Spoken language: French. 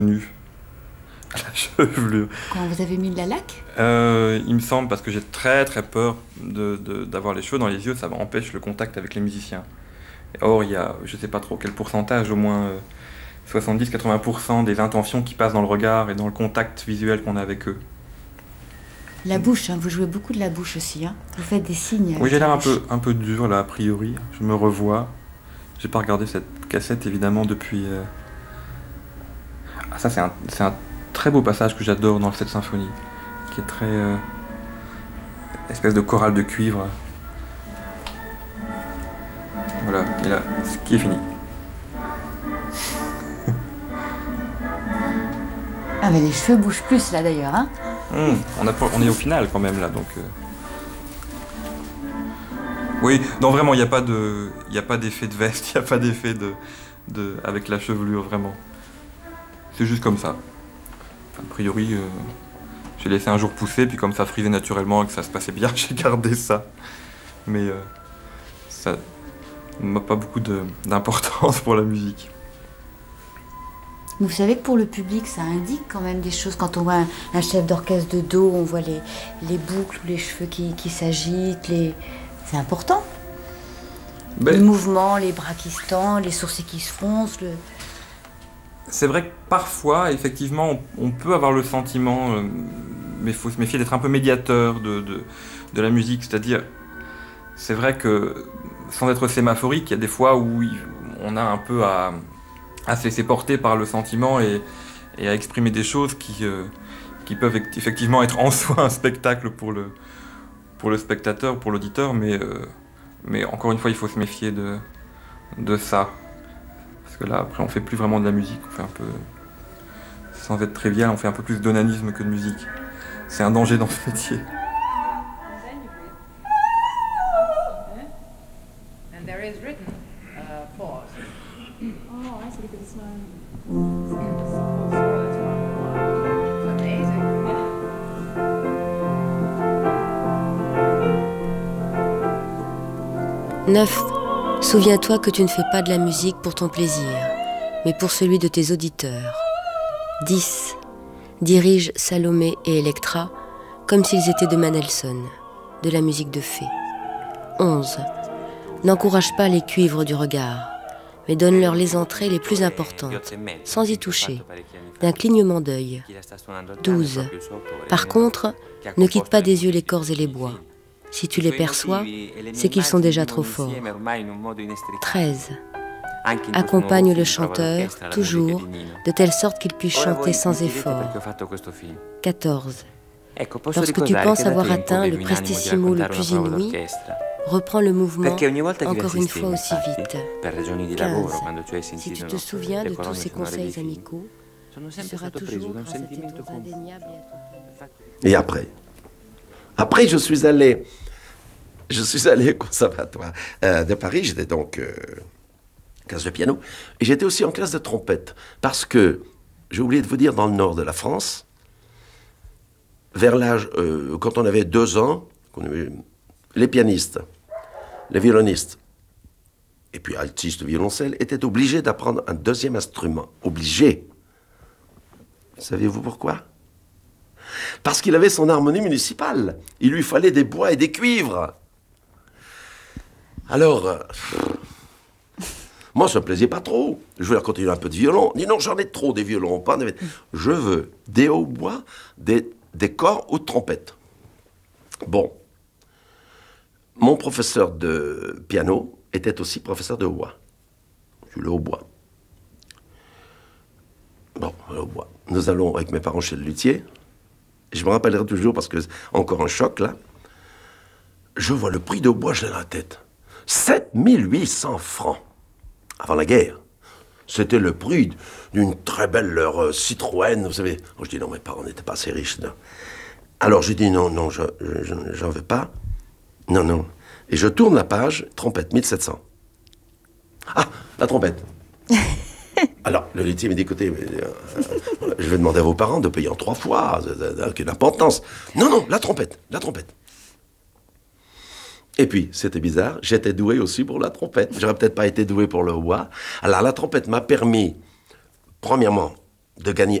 Nu à la chevelure. Quand vous avez mis de la laque? Il me semble parce que j'ai très très peur d'avoir les cheveux dans les yeux, ça empêche le contact avec les musiciens. Or, il y a, je sais pas trop quel pourcentage, au moins 70-80% des intentions qui passent dans le regard et dans le contact visuel qu'on a avec eux. La bouche, hein, vous jouez beaucoup de la bouche aussi, hein. Vous faites des signes Oui, avec j'ai la l'air bouche. un peu dur là, a priori. Je me revois. J'ai pas regardé cette cassette évidemment depuis. Ah, ça, c'est un très beau passage que j'adore dans cette symphonie, qui est très. Espèce de chorale de cuivre. Voilà, et là, ce qui est fini. Ah, mais les cheveux bougent plus là d'ailleurs, hein. On est au final quand même là, donc. Oui, non vraiment, il n'y a pas il a pas d'effet de veste, il n'y a pas d'effet avec la chevelure vraiment. C'est juste comme ça. Enfin, a priori, j'ai laissé un jour pousser, puis comme ça frisait naturellement et que ça se passait bien, j'ai gardé ça. Mais ça n'a pas beaucoup d'importance pour la musique. Vous savez que pour le public, ça indique quand même des choses. Quand on voit un chef d'orchestre de dos, on voit les boucles ou les cheveux qui s'agitent. C'est important. Les Ben, mouvements, les bras qui se tendent, les sourcils qui se froncent. c'est vrai que parfois, effectivement, on peut avoir le sentiment, mais il faut se méfier d'être un peu médiateur de la musique. C'est-à-dire, c'est vrai que, sans être sémaphorique, il y a des fois où on a un peu à se laisser porter par le sentiment et à exprimer des choses qui peuvent effectivement être en soi un spectacle pour le spectateur, pour l'auditeur, mais encore une fois, il faut se méfier de ça. Parce que là, après, on fait plus vraiment de la musique, on fait un peu, sans être trivial, on fait un peu plus d'onanisme que de musique. C'est un danger dans ce métier. And there is written pause. Oh, I see, but it's not. Amazing. 9. Souviens-toi que tu ne fais pas de la musique pour ton plaisir, mais pour celui de tes auditeurs. 10. Dirige Salomé et Electra comme s'ils étaient de Mendelssohn, de la musique de fée. 11. N'encourage pas les cuivres du regard, mais donne-leur les entrées les plus importantes, sans y toucher, d'un clignement d'œil. 12. Par contre, ne quitte pas des yeux les corps et les bois. Si tu les perçois, c'est qu'ils sont déjà trop forts. 13. Accompagne le chanteur, toujours, de telle sorte qu'il puisse chanter sans effort. 14. Lorsque tu penses avoir atteint le prestissimo le plus inouï, reprends le mouvement encore une fois aussi vite. 15. Si tu te souviens de tous ces conseils amicaux, ce sera toujours grâce à tes dons indéniables et à ton... Et après, je suis allé au conservatoire de Paris. J'étais donc classe de piano. Et j'étais aussi en classe de trompette. Parce que, j'ai oublié de vous dire, dans le nord de la France, vers l'âge, quand on avait 2 ans, les pianistes, les violonistes, et puis altistes, violoncelle, étaient obligés d'apprendre un deuxième instrument. Obligés. Saviez-vous pourquoi ? Parce qu'il avait son harmonie municipale. Il lui fallait des bois et des cuivres. Alors, moi, ça me plaisait pas trop. Je voulais continuer un peu de violon. Dis non, j'en ai trop des violons. Je veux des hautbois, des corps ou de trompettes. Bon. Mon professeur de piano était aussi professeur de hautbois. Je suis le hautbois. Bon, le hautbois. Nous allons avec mes parents chez le luthier. Je me rappellerai toujours parce que, encore un choc là, je vois le prix de bois, j'ai dans la tête. 7800 francs. Avant la guerre. C'était le prix d'une très belle leur Citroën, vous savez. Oh, je dis non, mes parents n'étaient pas assez riches. Non. Alors j'ai dit non, j'en veux pas. Non. Et je tourne la page, trompette, 1700. Ah, la trompette. Alors, le laitier m'a dit, écoutez, je vais demander à vos parents de payer en 3 fois, quelle importance. Non, la trompette. Et puis, c'était bizarre, j'étais doué aussi pour la trompette. J'aurais peut-être pas été doué pour le hautbois. Alors, la trompette m'a permis, premièrement, de gagner